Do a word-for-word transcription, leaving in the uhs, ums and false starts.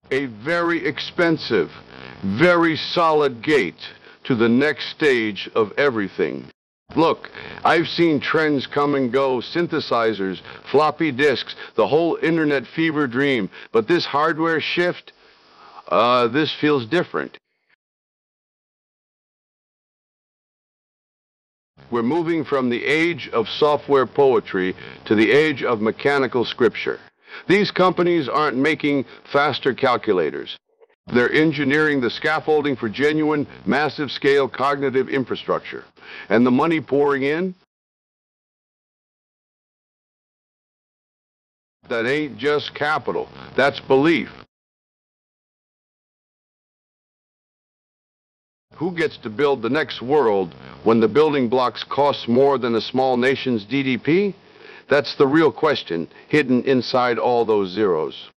A very expensive, very solid gate to the next stage of everything. Look, I've seen trends come and go, synthesizers, floppy disks, the whole internet fever dream, but this hardware shift, uh, this feels different. We're moving from the age of software poetry to the age of mechanical scripture. These companies aren't making faster calculators. They're engineering the scaffolding for genuine, massive-scale cognitive infrastructure. And the money pouring in? That ain't just capital. That's belief. Who gets to build the next world when the building blocks cost more than a small nation's G D P? That's the real question hidden inside all those zeros.